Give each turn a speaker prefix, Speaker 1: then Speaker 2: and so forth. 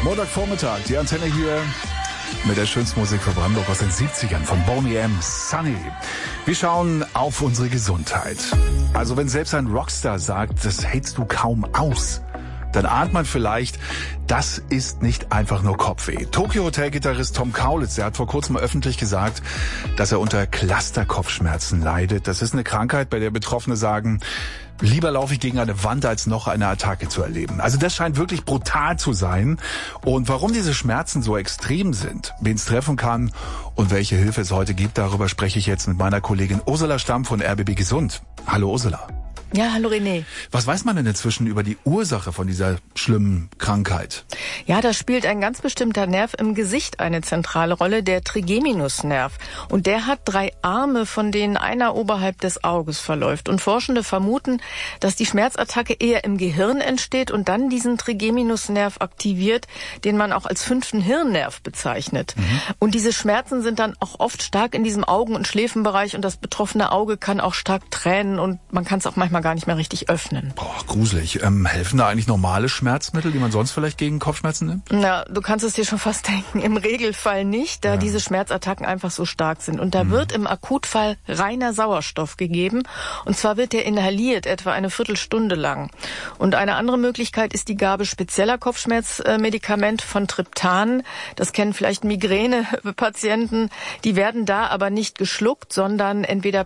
Speaker 1: Montagvormittag, die Antenne hier mit der schönsten Musik für Brandenburg aus den 70ern von Boney M. Sunny. Wir schauen auf unsere Gesundheit. Also wenn selbst ein Rockstar sagt, das hältst du kaum aus, dann ahnt man vielleicht, das ist nicht einfach nur Kopfweh. Tokyo-Hotel-Gitarrist Tom Kaulitz, der hat vor kurzem öffentlich gesagt, dass er unter Cluster-Kopfschmerzen leidet. Das ist eine Krankheit, bei der Betroffene sagen, lieber laufe ich gegen eine Wand, als noch eine Attacke zu erleben. Also das scheint wirklich brutal zu sein. Und warum diese Schmerzen so extrem sind, wen es treffen kann und welche Hilfe es heute gibt, darüber spreche ich jetzt mit meiner Kollegin Ursula Stamm von RBB Gesund. Hallo Ursula.
Speaker 2: Ja, hallo René.
Speaker 1: Was weiß man denn inzwischen über die Ursache von dieser schlimmen Krankheit?
Speaker 2: Ja, da spielt ein ganz bestimmter Nerv im Gesicht eine zentrale Rolle, der Trigeminusnerv. Und der hat 3 Arme, von denen einer oberhalb des Auges verläuft. Und Forschende vermuten, dass die Schmerzattacke eher im Gehirn entsteht und dann diesen Trigeminusnerv aktiviert, den man auch als 5. Hirnnerv bezeichnet. Und diese Schmerzen sind dann auch oft stark in diesem Augen- und Schläfenbereich und das betroffene Auge kann auch stark tränen und man kann es auch manchmal gar nicht mehr richtig öffnen.
Speaker 1: Boah, gruselig. Helfen da eigentlich normale Schmerzmittel, die man sonst vielleicht gegen Kopfschmerzen nimmt?
Speaker 2: Na, du kannst es dir schon fast denken. Im Regelfall nicht, da diese Schmerzattacken einfach so stark sind. Und da wird im Akutfall reiner Sauerstoff gegeben. Und zwar wird der inhaliert, etwa eine Viertelstunde lang. Und eine andere Möglichkeit ist die Gabe spezieller Kopfschmerzmedikamente von Triptan. Das kennen vielleicht Migränepatienten. Die werden da aber nicht geschluckt, sondern entweder